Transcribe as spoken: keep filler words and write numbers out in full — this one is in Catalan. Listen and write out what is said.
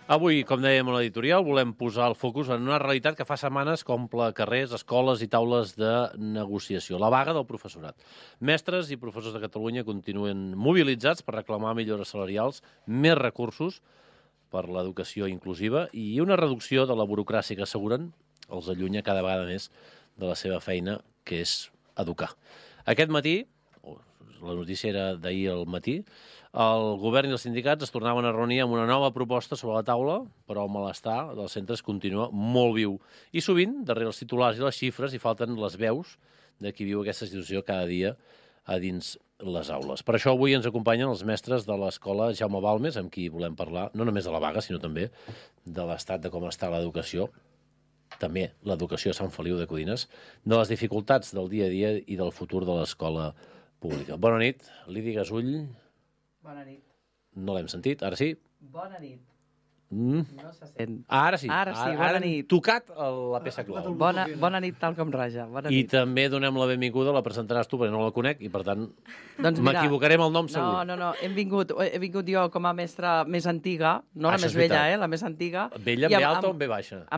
Avui, com dèiem a l'editorial, volem posar el focus en una realitat que fa setmanes que omple carrers, escoles i taules de negociació. La vaga del professorat. Mestres i professors de Catalunya continuen mobilitzats per reclamar millores salarials, més recursos per l'educació inclusiva i una reducció de la burocràcia que asseguren els allunya cada vegada més de la seva feina, que és educar. Aquest matí, la notícia era d'ahir al matí, el govern i els sindicats es tornaven a reunir amb una nova proposta sobre la taula, però el malestar dels centres continua molt viu. I sovint, darrere els titulars i les xifres, hi falten les veus de qui viu aquesta situació cada dia a dins les aules. Per això avui ens acompanyen els mestres de l'escola Jaume Balmes, amb qui volem parlar no només de la vaga, sinó també de l'estat de com està l'educació, també l'educació a Sant Feliu de Codines, de les dificultats del dia a dia i del futur de l'escola pública. Bona nit, Lídia Gasull. Bona nit. No l'hem sentit, ara sí? Bona nit. Mm. No se sent. Ara sí. Ara sí, bona ara nit. Tocat la peça clau. Bona, bona nit, tal com raja. Bona I nit. també donem la benvinguda, la presentaràs tu, perquè no la conec, i per tant Doncs mira, m'equivocarem el nom segur. No, no, no, hem vingut, he vingut jo com a mestra més antiga, no la Això més és vella, veritat. eh, la més antiga. Vella I en amb- ve alta o amb- en ve baixa?